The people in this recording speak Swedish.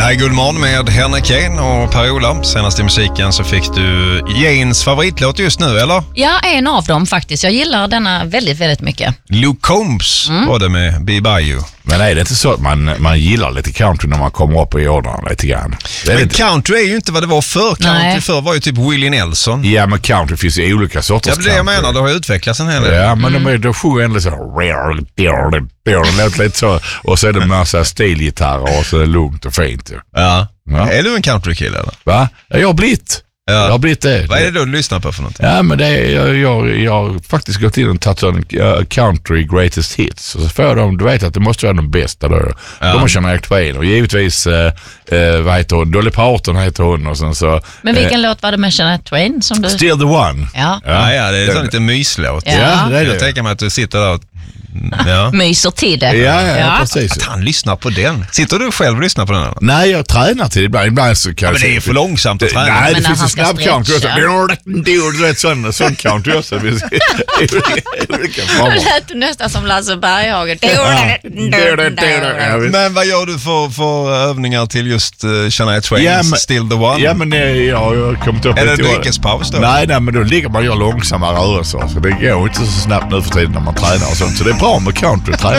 här är Guldmorgon med Henrik Kane och Per-Ola. Senast i musiken så fick du Janes favoritlåt just nu, eller? Ja, en av dem faktiskt. Jag gillar denna väldigt, väldigt mycket. Luke Combs var det med Be By You. Men är det inte så att man gillar lite country när man kommer upp i åldrarna lite grann? Men country är ju inte vad det var förr. Country förr var ju typ Willie Nelson. Ja, men country finns ju olika sorters country. Ja, det är det jag menar. Det har ju utvecklats en hel del. Ja, men de sjunger ändå så. Det låter lite så. Och så är det en massa stilgitarrer och så är det lugnt och fint. Ja. Är du en countrykille eller? Va? Jag har blivit. Ja. Jag har blivit det. Vad är det då du lyssnar på för någonting? Ja, men det är, jag har faktiskt gått in och tagit en country greatest hits. Och så får de, du vet att det måste vara de bästa då. De har Shania Twain och givetvis, vad heter hon? Dolly Parton heter hon och sen så... Men vilken låt var det med Shania Twain som du... Still the One. Ja, det är en sån lite myslåt. Ja, det är det. Jag tänker mig att du sitter där och... myser till det. Ja, precis. Att han lyssnar på den. Sitter du själv och lyssnar på den? Eller? Nej, jag tränar till det. Ibland så kan men det är för långsamt att träna. Nej, men det finns en snabb country också. Du vet, sån country också. Nu lät du nästan som Lasse Berghagen. Men vad gör du för övningar till just Shania Twains Still the One? Ja, men jag har kommit upp... Är det dryckespaus då? Nej, men då ligger man och gör långsamma rörelser. Så det går inte så snabbt nu för tiden när man tränar och sånt. Så det är bra med country.